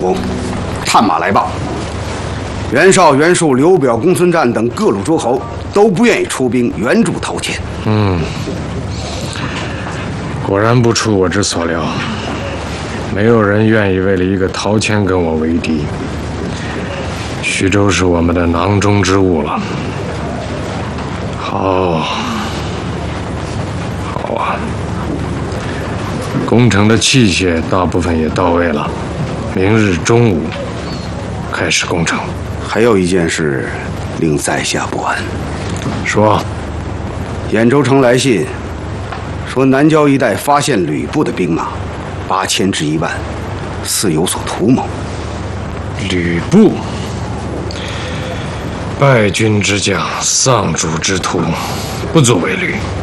公，探马来报，袁绍、袁术、刘表、公孙瓒等各路诸侯都不愿意出兵援助陶谦。 果然不出我之所料，没有人愿意为了一个陶谦跟我为敌。徐州是我们的囊中之物了。好啊，攻城的器械大部分也到位了，明日中午开始攻城。 还有一件事令在下不安。 说， 兖州城来信说，南郊一带发现吕布的兵马8000至1万，似有所图谋。 吕布，败军之将，丧主之徒，不足为虑。